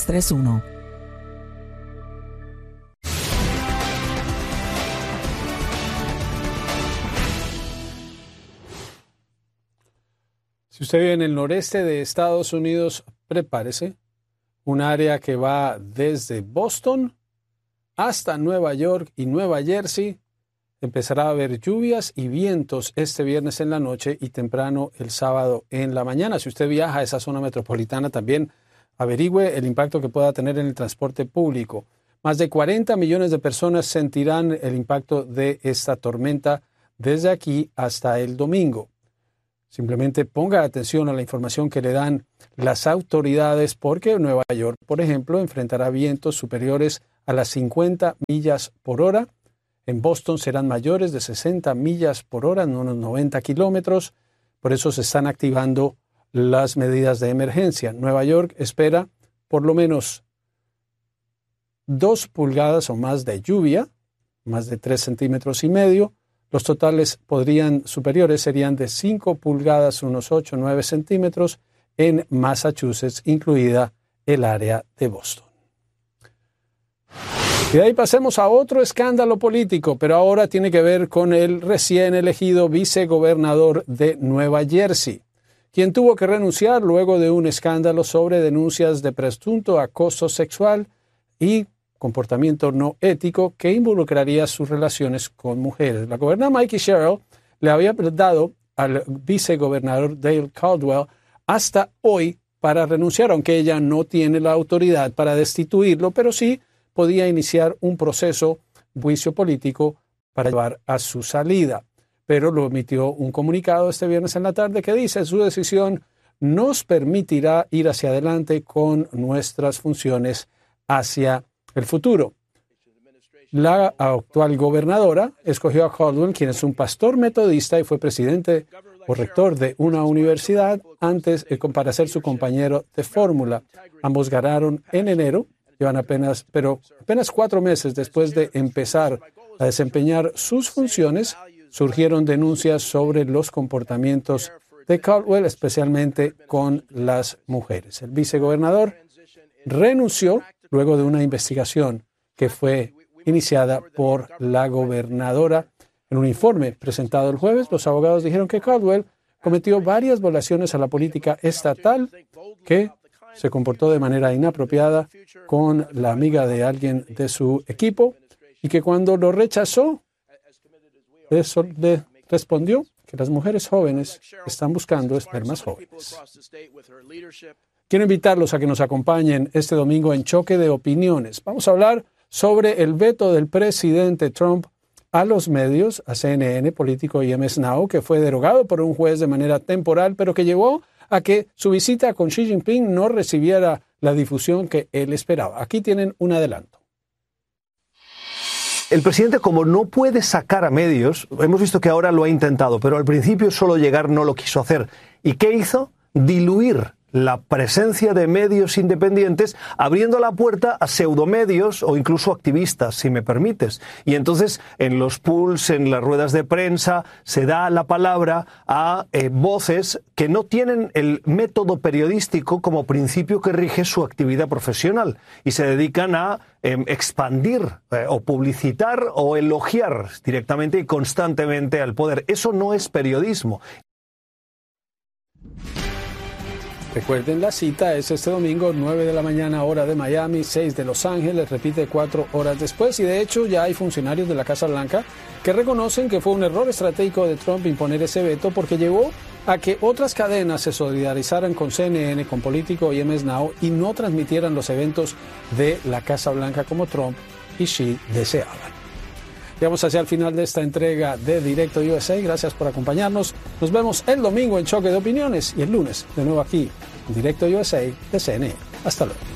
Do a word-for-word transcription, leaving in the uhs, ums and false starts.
tres uno. Si usted vive en el noreste de Estados Unidos, prepárese. Un área que va desde Boston hasta Nueva York y Nueva Jersey. Empezará a haber lluvias y vientos este viernes en la noche y temprano el sábado en la mañana. Si usted viaja a esa zona metropolitana, también averigüe el impacto que pueda tener en el transporte público. Más de cuarenta millones de personas sentirán el impacto de esta tormenta desde aquí hasta el domingo. Simplemente ponga atención a la información que le dan las autoridades porque Nueva York, por ejemplo, enfrentará vientos superiores a las cincuenta millas por hora. En Boston serán mayores de sesenta millas por hora, en unos noventa kilómetros. Por eso se están activando las medidas de emergencia. Nueva York espera por lo menos dos pulgadas o más de lluvia, más de tres centímetros y medio. Los totales podrían superiores serían de cinco pulgadas, unos ocho o nueve centímetros en Massachusetts, incluida el área de Boston. Y de ahí pasemos a otro escándalo político, pero ahora tiene que ver con el recién elegido vicegobernador de Nueva Jersey, quien tuvo que renunciar luego de un escándalo sobre denuncias de presunto acoso sexual y comportamiento no ético que involucraría sus relaciones con mujeres. La gobernadora Mikie Sherrill le había dado al vicegobernador Dale Caldwell hasta hoy para renunciar, aunque ella no tiene la autoridad para destituirlo, pero sí podía iniciar un proceso, juicio político para llevar a su salida. Pero lo emitió un comunicado este viernes en la tarde que dice: su decisión nos permitirá ir hacia adelante con nuestras funciones hacia el futuro. La actual gobernadora escogió a Caldwell, quien es un pastor metodista y fue presidente o rector de una universidad antes eh, para ser su compañero de fórmula. Ambos ganaron en enero, llevan apenas, pero apenas cuatro meses después de empezar a desempeñar sus funciones, surgieron denuncias sobre los comportamientos de Caldwell, especialmente con las mujeres. El vicegobernador renunció luego de una investigación que fue iniciada por la gobernadora. En un informe presentado el jueves, los abogados dijeron que Caldwell cometió varias violaciones a la política estatal, que se comportó de manera inapropiada con la amiga de alguien de su equipo y que cuando lo rechazó, eso le respondió que las mujeres jóvenes están buscando espermas jóvenes. Quiero invitarlos a que nos acompañen este domingo en Choque de Opiniones. Vamos a hablar sobre el veto del presidente Trump a los medios, a C N N, Político y M S Now, que fue derogado por un juez de manera temporal, pero que llevó a que su visita con Xi Jinping no recibiera la difusión que él esperaba. Aquí tienen un adelanto. El presidente, como no puede sacar a medios, hemos visto que ahora lo ha intentado, pero al principio solo llegar no lo quiso hacer. ¿Y qué hizo? Diluir la presencia de medios independientes, abriendo la puerta a pseudomedios o incluso activistas, si me permites. Y entonces, en los pools, en las ruedas de prensa, se da la palabra a eh, voces que no tienen el método periodístico como principio que rige su actividad profesional y se dedican a eh, expandir eh, o publicitar o elogiar directamente y constantemente al poder. Eso no es periodismo. Recuerden, la cita es este domingo, nueve de la mañana, hora de Miami, seis de Los Ángeles, repite cuatro horas después. Y de hecho ya hay funcionarios de la Casa Blanca que reconocen que fue un error estratégico de Trump imponer ese veto porque llevó a que otras cadenas se solidarizaran con C N N, con Político y M S Now y no transmitieran los eventos de la Casa Blanca como Trump y Xi deseaban. Llegamos hacia el final de esta entrega de Directo U S A. Gracias por acompañarnos. Nos vemos el domingo en Choque de Opiniones y el lunes de nuevo aquí en Directo U S A de C N N. Hasta luego.